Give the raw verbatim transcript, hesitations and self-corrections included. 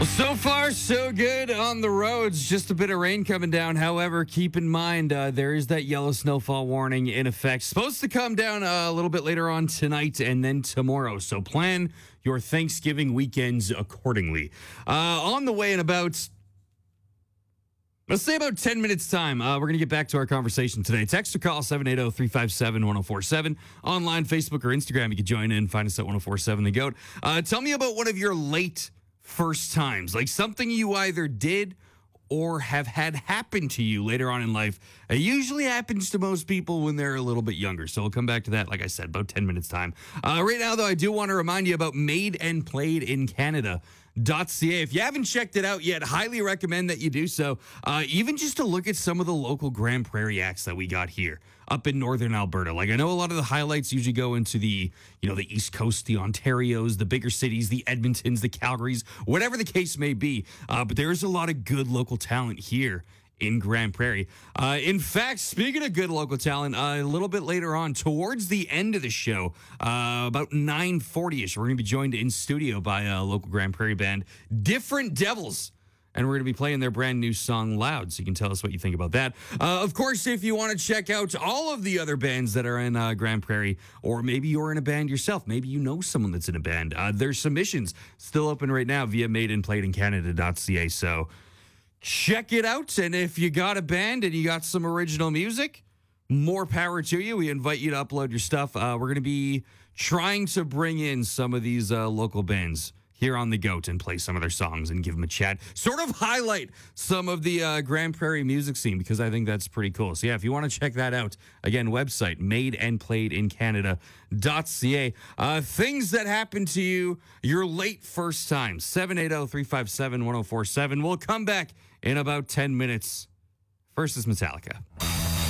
So far, so good on the roads. Just a bit of rain coming down. However, keep in mind uh, there is that yellow snowfall warning in effect. Supposed to come down uh, a little bit later on tonight and then tomorrow. So plan your Thanksgiving weekends accordingly. Uh, on the way in about, let's say about ten minutes time, uh, we're going to get back to our conversation today. Text or call seven eight zero, three five seven, one zero four seven. Online, Facebook, or Instagram. You can join in. Find us at one oh four seven The Goat. Uh, tell me about one of your late first times, like something you either did or have had happen to you later on in life. It usually happens to most people when they're a little bit younger. So we'll come back to that, like I said, about ten minutes time. Uh, right now, though, I do want to remind you about Made and Played in Canada. .ca. If you haven't checked it out yet, highly recommend that you do so. Uh, even just to look at some of the local Grand Prairie acts that we got here up in northern Alberta. Like, I know a lot of the highlights usually go into the, you know, the East Coast, the Ontarios, the bigger cities, the Edmontons, the Calgarys, whatever the case may be. Uh, but there's a lot of good local talent here in Grand Prairie. Uh, in fact, speaking of good local talent, uh, a little bit later on, towards the end of the show, uh, about nine forty-ish, we're going to be joined in studio by a local Grand Prairie band, Different Devils. And we're going to be playing their brand new song, Loud, so you can tell us what you think about that. Uh, of course, if you want to check out all of the other bands that are in uh, Grand Prairie, or maybe you're in a band yourself, maybe you know someone that's in a band, uh, there's submissions still open right now via made and played in canada dot c a. So check it out. And if you got a band and you got some original music, more power to you. We invite you to upload your stuff. Uh, we're going to be trying to bring in some of these uh, local bands here on The Goat and play some of their songs and give them a chat. Sort of highlight some of the uh, Grand Prairie music scene, because I think that's pretty cool. So yeah, if you want to check that out, again, website, made and played in canada dot c a. Uh, things that happened to you your late first time, seven eight zero, three five seven, one zero four seven. We'll come back in about ten minutes. First is Metallica.